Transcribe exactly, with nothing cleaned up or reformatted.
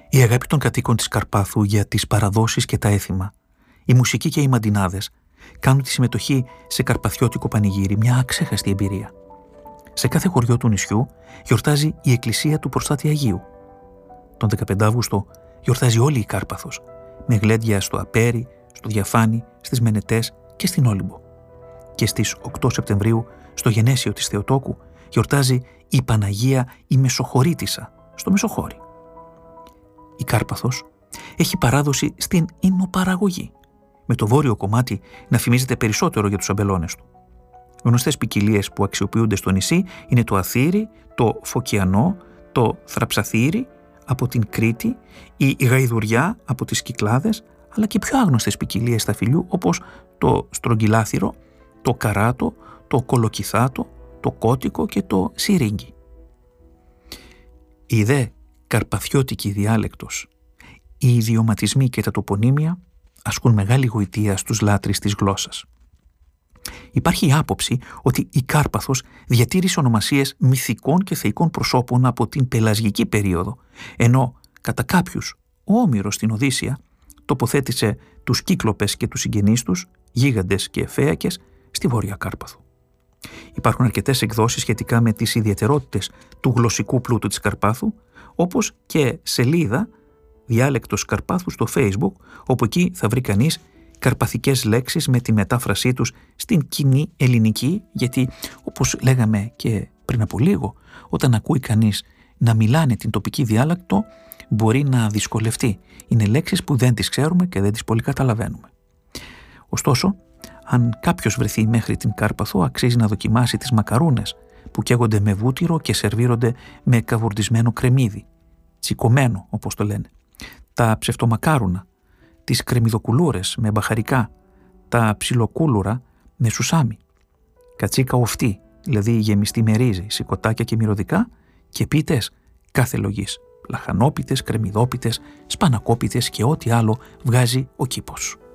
Η αγάπη των κατοίκων της Καρπάθου για τις παραδόσεις και τα έθιμα, η μουσική και οι μαντινάδες κάνουν τη συμμετοχή σε καρπαθιώτικο πανηγύρι μια αξέχαστη εμπειρία. Σε κάθε χωριό του νησιού γιορτάζει η εκκλησία του Προστάτη Αγίου. Τον δεκαπέντε Αυγούστου γιορτάζει όλη η Κάρπαθος, με γλέντια στο Απέρι, στο Διαφάνι, στις Μενετές και στην Όλυμπο. Και στις οκτώ Σεπτεμβρίου, στο γενέσιο της Θεοτόκου, γιορτάζει η Παναγία η Μεσοχωρήτισσα, στο Μεσοχώρι. Η Κάρπαθος έχει παράδοση στην ινοπαραγωγή, με το βόρειο κομμάτι να φημίζεται περισσότερο για τους αμπελώνες του. Γνωστές ποικιλίες που αξιοποιούνται στο νησί είναι το αθήρι, το φωκιανό, το θραψαθήρι από την Κρήτη, η γαϊδουριά από τις Κυκλάδες, αλλά και πιο άγνωστες ποικιλίες σταφυλιού όπως το στρογγυλάθυρο, το καράτο, το κολοκυθάτο, το κώτικο και το σιρίγγι. Η δε καρπαθιώτικη διάλεκτος, οι ιδιωματισμοί και τα τοπονύμια ασκούν μεγάλη γοητεία στους λάτρεις της γλώσσας. Υπάρχει η άποψη ότι η Κάρπαθος διατήρησε ονομασίες μυθικών και θεϊκών προσώπων από την πελασγική περίοδο, ενώ κατά κάποιους ο Όμηρος στην Οδύσσεια τοποθέτησε τους Κύκλοπες και τους συγγενείς τους, γίγαντες και φέακες, στη Βόρεια Κάρπαθο. Υπάρχουν αρκετές εκδόσεις σχετικά με τις ιδιαιτερότητες του γλωσσικού πλούτου της Καρπάθου, όπως και σελίδα διάλεκτος Καρπάθου στο Facebook, όπου εκεί θα βρει κανείς καρπαθικές λέξεις με τη μετάφρασή τους στην κοινή ελληνική, γιατί όπως λέγαμε και πριν από λίγο, όταν ακούει κανείς να μιλάνε την τοπική διάλεκτο μπορεί να δυσκολευτεί. Είναι λέξεις που δεν τις ξέρουμε και δεν τις πολύ καταλαβαίνουμε. Ωστόσο, αν κάποιος βρεθεί μέχρι την Κάρπαθο, αξίζει να δοκιμάσει τις μακαρούνες που καίγονται με βούτυρο και σερβίρονται με καβουρδισμένο κρεμμύδι, τσικωμένο όπως το λένε, τα ψευτομακάρουνα, τις κρεμμυδοκουλούρες με μπαχαρικά, τα ψιλοκούλουρα με σουσάμι, κατσίκα οφτή, δηλαδή γεμιστή με ρύζι, σηκωτάκια και μυρωδικά, και πίτες κάθε λογής, λαχανόπιτες, κρεμμυδόπιτες, σπανακόπιτες και ό,τι άλλο βγάζει ο κήπος.